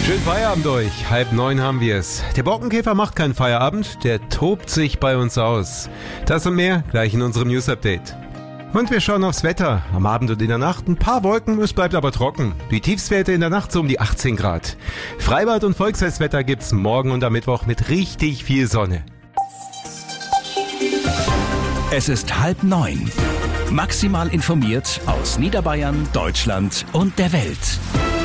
Schönen Feierabend euch. 8:30 haben wir es. Der Borkenkäfer macht keinen Feierabend, der tobt sich bei uns aus. Das und mehr gleich in unserem News-Update. Und wir schauen aufs Wetter. Am Abend und in der Nacht ein paar Wolken, es bleibt aber trocken. Die Tiefstwerte in der Nacht so um die 18 Grad. Freibad- und Volksfestwetter gibt's morgen und am Mittwoch mit richtig viel Sonne. Es ist 8:30. Maximal informiert aus Niederbayern, Deutschland und der Welt.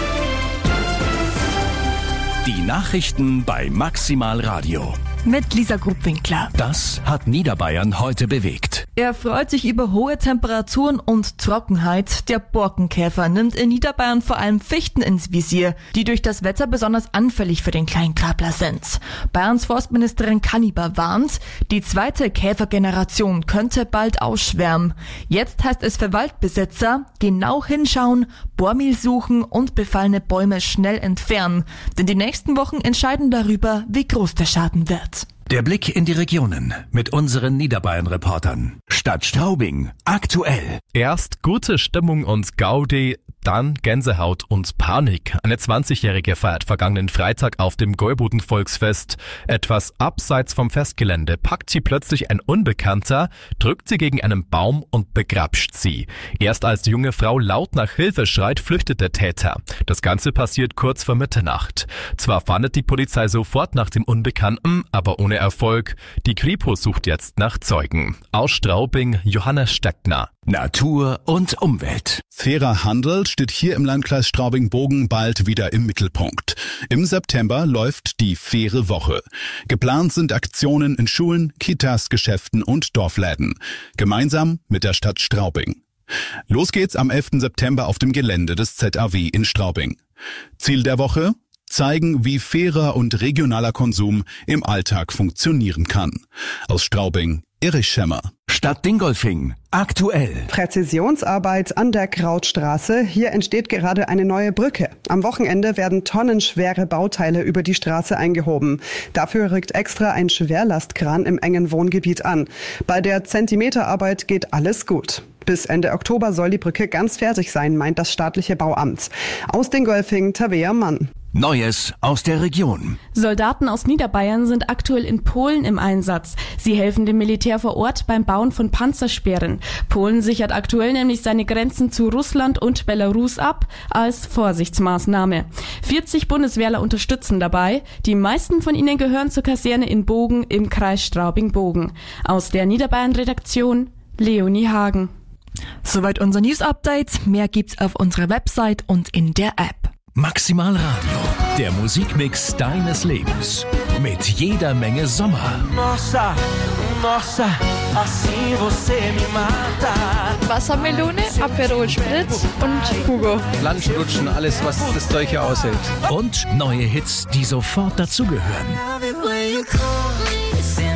Die Nachrichten bei Maximal Radio. Mit Lisa Grubwinkler. Das hat Niederbayern heute bewegt. Er freut sich über hohe Temperaturen und Trockenheit. Der Borkenkäfer nimmt in Niederbayern vor allem Fichten ins Visier, die durch das Wetter besonders anfällig für den Kleinkrabler sind. Bayerns Forstministerin Kanniber warnt, die zweite Käfergeneration könnte bald ausschwärmen. Jetzt heißt es für Waldbesitzer, genau hinschauen, Bohrmehl suchen und befallene Bäume schnell entfernen. Denn die nächsten Wochen entscheiden darüber, wie groß der Schaden wird. Der Blick in die Regionen mit unseren Niederbayern-Reportern. Stadt Straubing, aktuell. Erst gute Stimmung und Gaudi, dann Gänsehaut und Panik. Eine 20-Jährige feiert vergangenen Freitag auf dem Gäuboden-Volksfest. Etwas abseits vom Festgelände packt sie plötzlich ein Unbekannter, drückt sie gegen einen Baum und begrapscht sie. Erst als die junge Frau laut nach Hilfe schreit, flüchtet der Täter. Das Ganze passiert kurz vor Mitternacht. Zwar fahndet die Polizei sofort nach dem Unbekannten, aber ohne Erfolg. Die Kripo sucht jetzt nach Zeugen. Aus Straubing, Johannes Steckner. Natur und Umwelt. Fairer Handel steht hier im Landkreis Straubing-Bogen bald wieder im Mittelpunkt. Im September läuft die Faire Woche. Geplant sind Aktionen in Schulen, Kitas, Geschäften und Dorfläden. Gemeinsam mit der Stadt Straubing. Los geht's am 11. September auf dem Gelände des ZAW in Straubing. Ziel der Woche? Zeigen, wie fairer und regionaler Konsum im Alltag funktionieren kann. Aus Straubing, Erich Schemmer. Stadt Dingolfing, aktuell. Präzisionsarbeit an der Krautstraße. Hier entsteht gerade eine neue Brücke. Am Wochenende werden tonnenschwere Bauteile über die Straße eingehoben. Dafür rückt extra ein Schwerlastkran im engen Wohngebiet an. Bei der Zentimeterarbeit geht alles gut. Bis Ende Oktober soll die Brücke ganz fertig sein, meint das staatliche Bauamt. Aus Dingolfing, Tabea Mann. Neues aus der Region. Soldaten aus Niederbayern sind aktuell in Polen im Einsatz. Sie helfen dem Militär vor Ort beim Bauen von Panzersperren. Polen sichert aktuell nämlich seine Grenzen zu Russland und Belarus ab als Vorsichtsmaßnahme. 40 Bundeswehrler unterstützen dabei. Die meisten von ihnen gehören zur Kaserne in Bogen im Kreis Straubing-Bogen. Aus der Niederbayern-Redaktion Leonie Hagen. Soweit unser News-Update. Mehr gibt's auf unserer Website und in der App. Maximal Radio, der Musikmix deines Lebens. Mit jeder Menge Sommer. Nossa, nossa, assim você me mata. Wassermelone, Aperol Spritz und Hugo. Landstrutschen, alles was das Zeug hier aushält. Und neue Hits, die sofort dazugehören.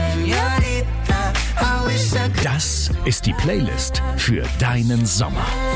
Das ist die Playlist für deinen Sommer.